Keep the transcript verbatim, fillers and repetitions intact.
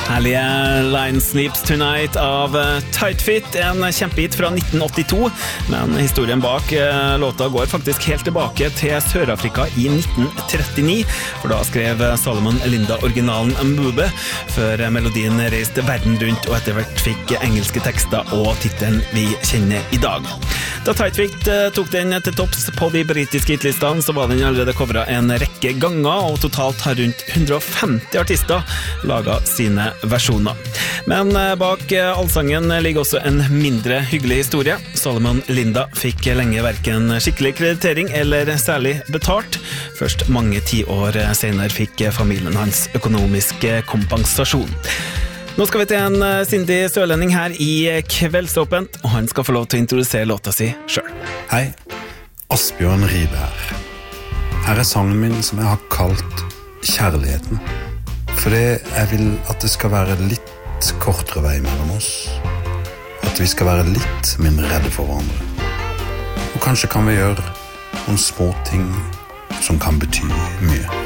Herlige Line Sleeps Tonight av Tight Fit, en kjempehit fra nitten åttito, men historien bak låta går faktisk helt tilbake til Sør-Afrika i nitten trettini, for da skrev Solomon Linda originalen Mbube, før melodien reiste verden rundt og etter hvert fikk engelske tekster og titelen vi kjenner i dag. Da Tight Fit tok den til topps på de britiske hitlistene, så var den allerede covret en rekke ganger, og totalt har rundt hundre og femti artister laget sine versjoner. Men bak allsangen ligger også en mindre hyggelig historie. Solomon Linda fikk lenge hverken skikkelig kreditering eller særlig betalt. Først mange tiår senere fikk familien hans økonomisk kompensasjon. Nå skal vi til en sindig sørlending her i Kveldsåpent, og han skal få lov til å introdusere låta si selv. Hei, Asbjørn Ribe her. Her er sangen min som jeg har kalt Kjærligheten. Fordi jeg vil at det skal være litt kortere vei mellom oss. At vi skal være litt mindre redde for hverandre. Og kanskje kan vi gjøre noen små ting som kan bety mye.